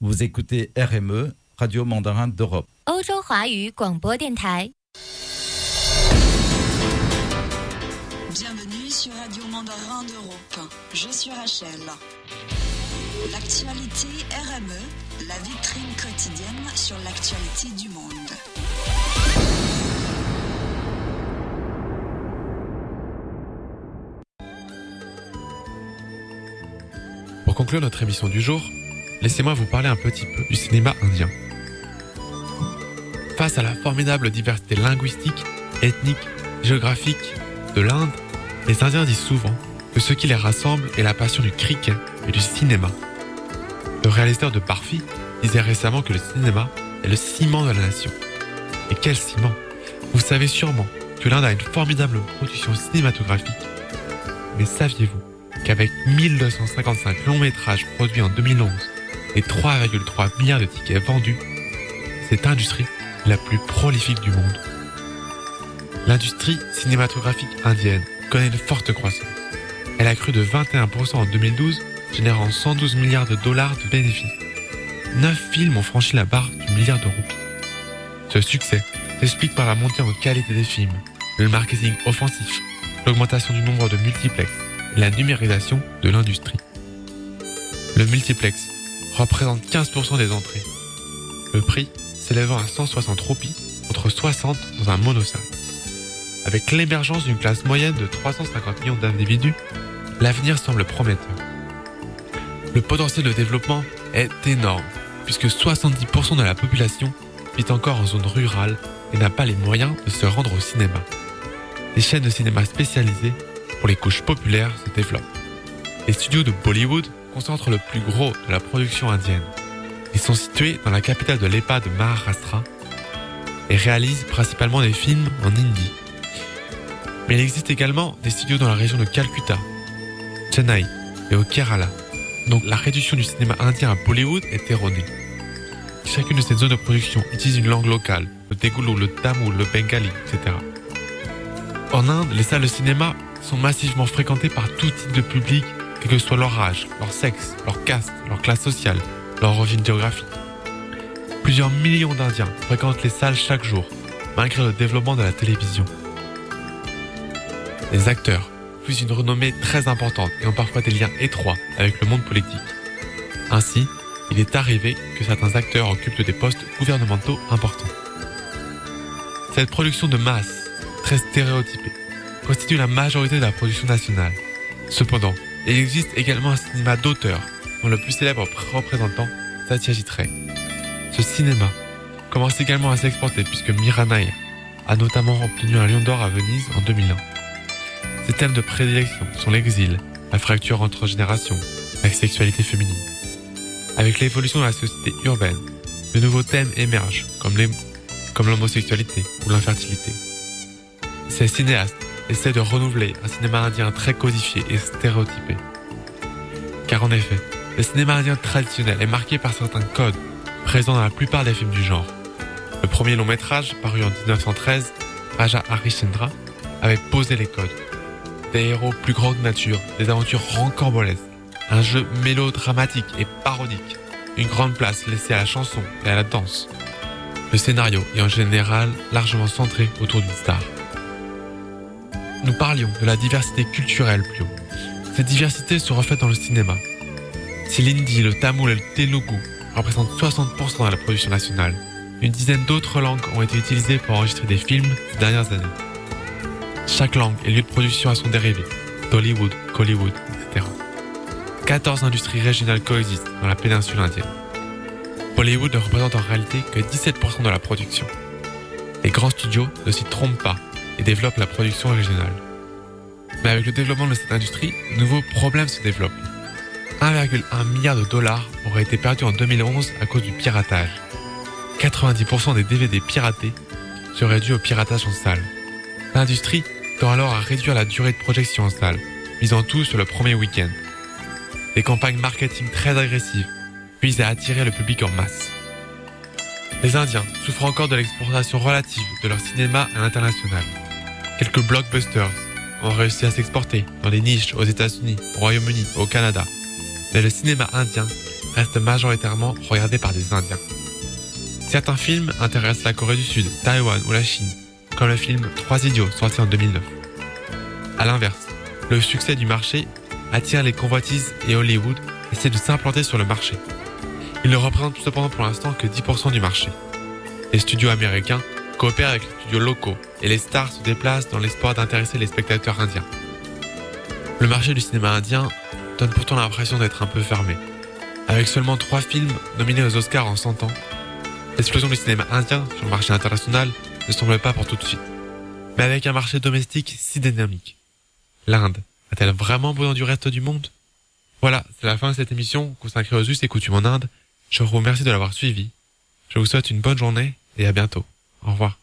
Vous écoutez RME, Radio Mandarin d'Europe. 欧洲华语广播电台。 Bienvenue sur Radio Mandarin d'Europe. Je suis Rachel. L'actualité RME, la vitrine quotidienne sur l'actualité du monde. Pour conclure notre émission du jour, laissez-moi vous parler un petit peu du cinéma indien. Face à la formidable diversité linguistique, ethnique, géographique de l'Inde, les Indiens disent souvent que ce qui les rassemble est la passion du cricket et du cinéma. Le réalisateur de Barfi disait récemment que le cinéma est le ciment de la nation. Et quel ciment! Vous savez sûrement que l'Inde a une formidable production cinématographique. Mais saviez-vous qu'avec 1255 longs métrages produits en 2011 et 3,3 milliards de tickets vendus, cette industrie est la plus prolifique du monde. L'industrie cinématographique indienne connaît une forte croissance. Elle a cru de 21% en 2012, générant 112 milliards de dollars de bénéfices. 9 films ont franchi la barre du milliard de roupies. Ce succès s'explique par la montée en qualité des films, le marketing offensif, l'augmentation du nombre de multiplex et la numérisation de l'industrie. Le multiplex représente 15% des entrées. Le prix s'élevant à 160 roupies contre 60 dans un monosalle. Avec l'émergence d'une classe moyenne de 350 millions d'individus, l'avenir semble prometteur. Le potentiel de développement est énorme, puisque 70% de la population vit encore en zone rurale et n'a pas les moyens de se rendre au cinéma. Des chaînes de cinéma spécialisées pour les couches populaires se développent. Les studios de Bollywood concentrent le plus gros de la production indienne. Ils sont situés dans la capitale de l'EPA de Maharashtra et réalisent principalement des films en hindi. Mais il existe également des studios dans la région de Calcutta, Chennai et au Kerala. Donc la réduction du cinéma indien à Bollywood est erronée. Chacune de ces zones de production utilise une langue locale, le Telugu, le Tamoul, le Bengali, etc. En Inde, les salles de cinéma sont massivement fréquentées par tout type de public, quel que soit leur âge, leur sexe, leur caste, leur classe sociale, leur origine géographique. Plusieurs millions d'Indiens fréquentent les salles chaque jour, malgré le développement de la télévision. Les acteurs fusent une renommée très importante et ont parfois des liens étroits avec le monde politique. Ainsi, il est arrivé que certains acteurs occupent des postes gouvernementaux importants. Cette production de masse, très stéréotypée, constitue la majorité de la production nationale. Cependant, il existe également un cinéma d'auteur, dont le plus célèbre représentant, Satyajit Ray. Ce cinéma commence également à s'exporter puisque Mira Nair a notamment obtenu un Lion d'Or à Venise en 2001. Ses thèmes de prédilection sont l'exil, la fracture entre générations, la sexualité féminine. Avec l'évolution de la société urbaine, de nouveaux thèmes émergent, comme l'homosexualité ou l'infertilité. Ces cinéastes essaient de renouveler un cinéma indien très codifié et stéréotypé. Car en effet, le cinéma indien traditionnel est marqué par certains codes présents dans la plupart des films du genre. Le premier long métrage, paru en 1913, Raja Harishchandra, avait posé les codes. Des héros plus grands que nature, des aventures rocambolesques, un jeu mélodramatique et parodique, une grande place laissée à la chanson et à la danse. Le scénario est en général largement centré autour d'une star. Nous parlions de la diversité culturelle plus haut. Cette diversité se reflète dans le cinéma. Si l'hindi, le tamoul et le telugu représentent 60% de la production nationale, une dizaine d'autres langues ont été utilisées pour enregistrer des films ces dernières années. Chaque langue et lieu de production a son dérivé, Tollywood, Collywood, etc. 14 industries régionales coexistent dans la péninsule indienne. Bollywood ne représente en réalité que 17% de la production. Les grands studios ne s'y trompent pas et développent la production régionale. Mais avec le développement de cette industrie, de nouveaux problèmes se développent. 1,1 milliard de dollars auraient été perdus en 2011 à cause du piratage. 90% des DVD piratés seraient dus au piratage en salle. L'industrie tend alors à réduire la durée de projection en salle, misant tout sur le premier week-end. Des campagnes marketing très agressives visent à attirer le public en masse. Les Indiens souffrent encore de l'exportation relative de leur cinéma à l'international. Quelques blockbusters ont réussi à s'exporter dans des niches aux États-Unis, au Royaume-Uni, au Canada. Mais le cinéma indien reste majoritairement regardé par des Indiens. Certains films intéressent la Corée du Sud, Taïwan ou la Chine, comme le film 3 idiots sorti en 2009. À l'inverse, le succès du marché attire les convoitises et Hollywood essaie de s'implanter sur le marché. Il ne représente cependant pour l'instant que 10% du marché. Les studios américains coopèrent avec les studios locaux et les stars se déplacent dans l'espoir d'intéresser les spectateurs indiens. Le marché du cinéma indien donne pourtant l'impression d'être un peu fermé. Avec seulement 3 films nominés aux Oscars en 100 ans, l'explosion du cinéma indien sur le marché international ne semble pas pour tout de suite. Mais avec un marché domestique si dynamique, l'Inde a-t-elle vraiment besoin du reste du monde ? Voilà, c'est la fin de cette émission consacrée aux us et coutumes en Inde. Je vous remercie de l'avoir suivi. Je vous souhaite une bonne journée et à bientôt. Au revoir.